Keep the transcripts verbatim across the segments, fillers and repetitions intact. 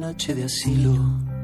Noche de asilo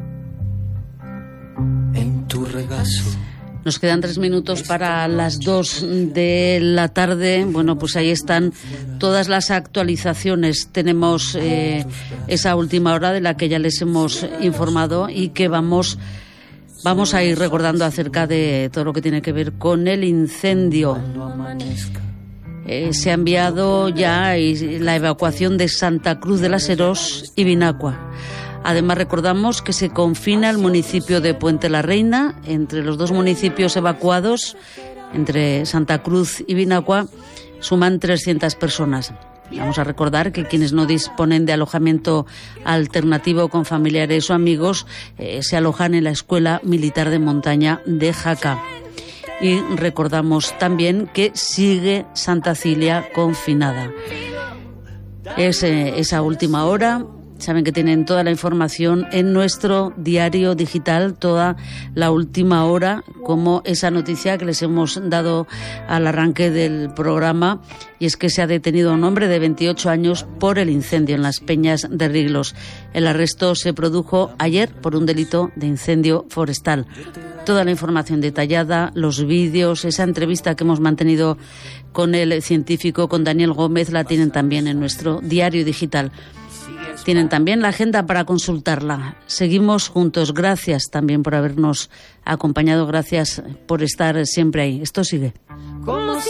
en tu regazo. Nos quedan tres minutos para las dos de la tarde. Bueno, pues ahí están todas las actualizaciones. Tenemos eh, esa última hora de la que ya les hemos informado y que vamos, vamos a ir recordando acerca de todo lo que tiene que ver con el incendio. Eh, se ha enviado ya la evacuación de Santa Cruz de las Heros y Vinacua. Además, recordamos que se confina el municipio de Puente la Reina. Entre los dos municipios evacuados, entre Santa Cruz y Vinacua, suman trescientas personas. Vamos a recordar que quienes no disponen de alojamiento alternativo con familiares o amigos eh, se alojan en la Escuela Militar de Montaña de Jaca. Y recordamos también que sigue Santa Cilia confinada. Es eh, esa última hora. Saben que tienen toda la información en nuestro diario digital, toda la última hora, como esa noticia que les hemos dado al arranque del programa, y es que se ha detenido a un hombre de veintiocho años por el incendio en las Peñas de Riglos. El arresto se produjo ayer por un delito de incendio forestal. Toda la información detallada, los vídeos, esa entrevista que hemos mantenido con el científico, con Daniel Gómez, la tienen también en nuestro diario digital. Tienen también la agenda para consultarla. Seguimos juntos. Gracias también por habernos acompañado. Gracias por estar siempre ahí. Esto sigue.